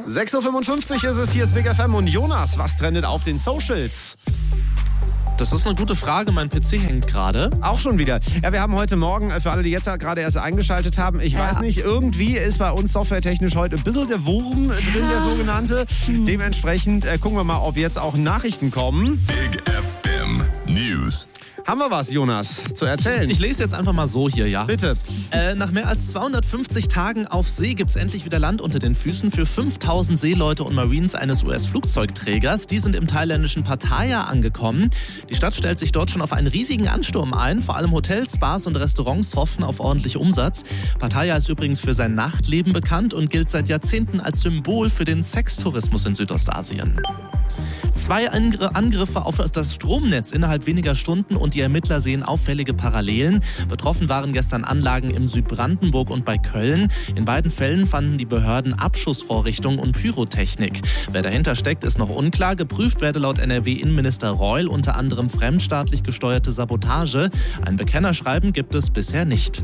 6.55 Uhr ist es, hier ist Big FM und Jonas, was trendet auf den Socials? Das ist eine gute Frage, mein PC hängt gerade. Auch schon wieder. Ja, wir haben heute Morgen, für alle, die jetzt gerade erst eingeschaltet haben, ich weiß nicht, irgendwie ist bei uns softwaretechnisch heute ein bisschen der Wurm drin, der sogenannte. Dementsprechend gucken wir mal, ob jetzt auch Nachrichten kommen. Big FM News. Haben wir was, Jonas, zu erzählen? Ich lese jetzt einfach mal so hier, ja? Bitte. Nach mehr als 250 Tagen auf See gibt es endlich wieder Land unter den Füßen für 5000 Seeleute und Marines eines US-Flugzeugträgers. Die sind im thailändischen Pattaya angekommen. Die Stadt stellt sich dort schon auf einen riesigen Ansturm ein. Vor allem Hotels, Bars und Restaurants hoffen auf ordentlich Umsatz. Pattaya ist übrigens für sein Nachtleben bekannt und gilt seit Jahrzehnten als Symbol für den Sextourismus in Südostasien. 2 Angriffe auf das Stromnetz innerhalb weniger Stunden und die Ermittler sehen auffällige Parallelen. Betroffen waren gestern Anlagen im Südbrandenburg und bei Köln. In beiden Fällen fanden die Behörden Abschussvorrichtungen und Pyrotechnik. Wer dahinter steckt, ist noch unklar. Geprüft werde laut NRW-Innenminister Reul unter anderem fremdstaatlich gesteuerte Sabotage. Ein Bekennerschreiben gibt es bisher nicht.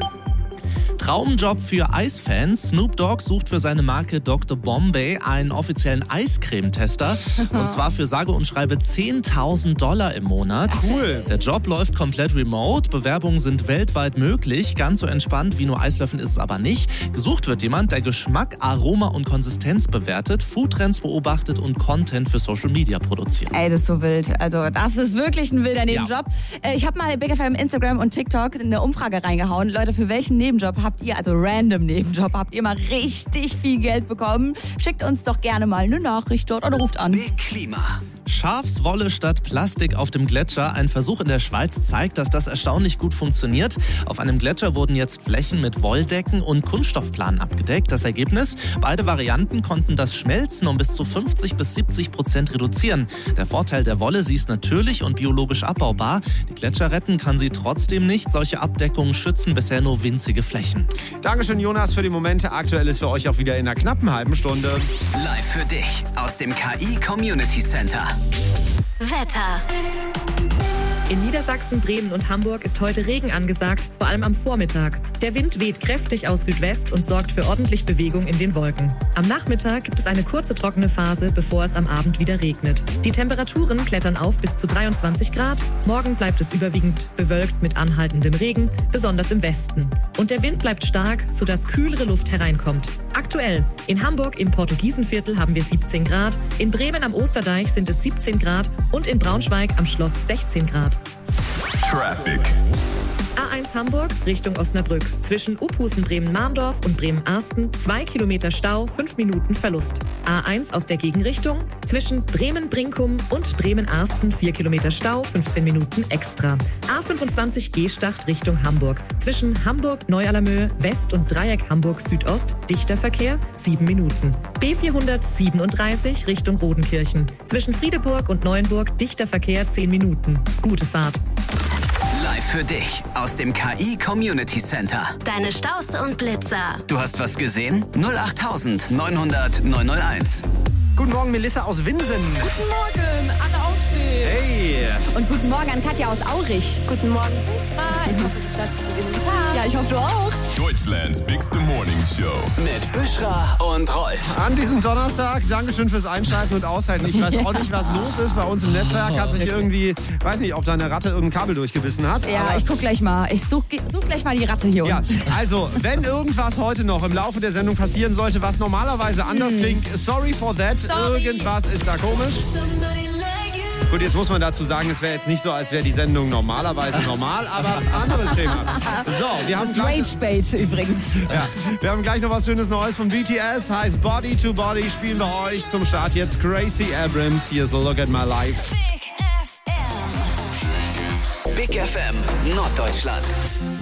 Traumjob für Eisfans. Snoop Dogg sucht für seine Marke Dr. Bombay einen offiziellen Eiscremetester. Und zwar für sage und schreibe $10.000 im Monat. Cool. Der Job läuft komplett remote. Bewerbungen sind weltweit möglich. Ganz so entspannt wie nur Eislöffeln ist es aber nicht. Gesucht wird jemand, der Geschmack, Aroma und Konsistenz bewertet, Foodtrends beobachtet und Content für Social Media produziert. Ey, das ist so wild. Also das ist wirklich ein wilder Nebenjob. Ja. Ich habe mal Big FM, Instagram und TikTok eine Umfrage reingehauen. Leute, für welchen Nebenjob habt ihr, also random Nebenjob, habt ihr mal richtig viel Geld bekommen? Schickt uns doch gerne mal eine Nachricht dort oder ruft an. Big Klima. Schafswolle statt Plastik auf dem Gletscher. Ein Versuch in der Schweiz zeigt, dass das erstaunlich gut funktioniert. Auf einem Gletscher wurden jetzt Flächen mit Wolldecken und Kunststoffplanen abgedeckt. Das Ergebnis? Beide Varianten konnten das Schmelzen um bis zu 50-70% reduzieren. Der Vorteil der Wolle, sie ist natürlich und biologisch abbaubar. Die Gletscher retten kann sie trotzdem nicht. Solche Abdeckungen schützen bisher nur winzige Flächen. Dankeschön, Jonas, für die Momente. Aktuell ist für euch auch wieder in einer knappen halben Stunde. Live für dich aus dem KI Community Center. Wetter. In Niedersachsen, Bremen und Hamburg ist heute Regen angesagt, vor allem am Vormittag. Der Wind weht kräftig aus Südwest und sorgt für ordentlich Bewegung in den Wolken. Am Nachmittag gibt es eine kurze trockene Phase, bevor es am Abend wieder regnet. Die Temperaturen klettern auf bis zu 23 Grad. Morgen bleibt es überwiegend bewölkt mit anhaltendem Regen, besonders im Westen. Und der Wind bleibt stark, sodass kühlere Luft hereinkommt. Aktuell in Hamburg im Portugiesenviertel haben wir 17 Grad, in Bremen am Osterdeich sind es 17 Grad und in Braunschweig am Schloss 16 Grad. Traffic. A1 Hamburg Richtung Osnabrück. Zwischen Uphusen Bremen-Marndorf und Bremen-Arsten 2 Kilometer Stau, 5 Minuten Verlust. A1 aus der Gegenrichtung. Zwischen Bremen-Brinkum und Bremen-Arsten 4 Kilometer Stau, 15 Minuten extra. A25 Gehstacht Richtung Hamburg. Zwischen Hamburg-Neu-Allermöhe West und Dreieck Hamburg-Südost dichter Verkehr, 7 Minuten. B437 Richtung Rodenkirchen. Zwischen Friedeburg und Neuenburg dichter Verkehr, 10 Minuten. Gute Fahrt. Live für dich aus dem KI Community Center. Deine Staus und Blitzer. Du hast was gesehen? 08000 900 901. Guten Morgen, Melissa aus Winsen. Guten Morgen, Anne Aufstehen. Hey. Und guten Morgen an Katja aus Aurich. Guten Morgen, Buschra. Ich hoffe, du startest einen guten Tag. Ja, ich hoffe, du auch. Deutschlands Bigste Morning Show. Mit Buschra und Rolf. An diesem Donnerstag, Dankeschön fürs Einschalten und Aushalten. Ich weiß auch nicht, was los ist. Bei uns im Netzwerk hat sich irgendwie, weiß nicht, ob da eine Ratte irgendein Kabel durchgebissen hat. Ja, ich guck gleich mal. Ich such gleich mal die Ratte hier Ja, unten. also, wenn irgendwas heute noch im Laufe der Sendung passieren sollte, was normalerweise anders klingt, sorry for that. Sorry. Irgendwas ist da komisch. Gut, jetzt muss man dazu sagen, es wäre jetzt nicht so, als wäre die Sendung normalerweise normal, aber anderes Thema. So, wir haben gleich, Ragebait übrigens. ja, wir haben gleich noch was Schönes Neues von BTS. Heißt Body to Body, spielen wir euch zum Start jetzt Gracie Abrams. Hier ist Look at My Life. Big FM Norddeutschland.